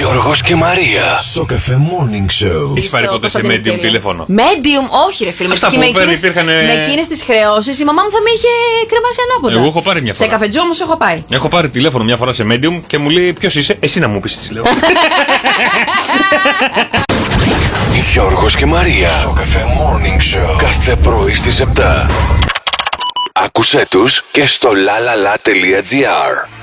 Γιώργος και Μαρία. Στο Cafe Morning Show. Έχεις πάρει ποτέ σε medium τηλέφωνο? Medium, όχι ρε φίλε. Αυτά που με εκείνες τις χρεώσεις η μαμά μου θα με είχε κρεμάσει ανάποδα. Εγώ έχω πάρει μια φορά. Σε καφετζό όμως έχω πάει. Έχω πάρει τηλέφωνο μια φορά σε medium και μου λέει ποιος είσαι, εσύ να μου πεις τι λέω. Γιώργος και Μαρία. Στο Cafe Morning Show. Κάθε πρωί στις 7. Άκουσέ τους και στο lalala.gr.